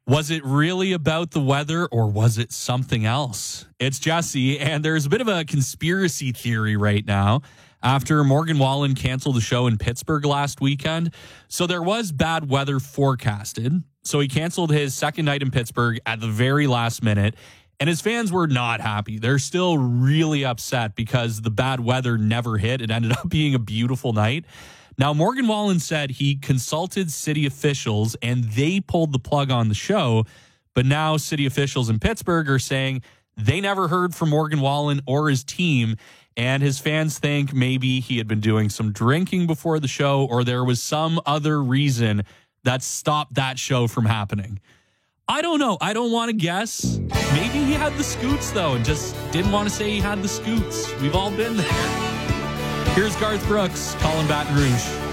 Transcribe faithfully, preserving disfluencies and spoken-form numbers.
Was it really about the weather or was it something else? It's Jesse, and there's a bit of a conspiracy theory right now after Morgan Wallen canceled the show in Pittsburgh last weekend. So there was bad weather forecasted. So he canceled his second night in Pittsburgh at the very last minute, and his fans were not happy. They're still really upset because the bad weather never hit. It ended up being a beautiful night. Now, Morgan Wallen said he consulted city officials and they pulled the plug on the show. But now city officials in Pittsburgh are saying they never heard from Morgan Wallen or his team. And his fans think maybe he had been doing some drinking before the show or there was some other reason that stopped that show from happening. I don't know. I don't want to guess. Maybe he had the scoots, though, and just didn't want to say he had the scoots. We've all been there. Here's Garth Brooks calling Baton Rouge.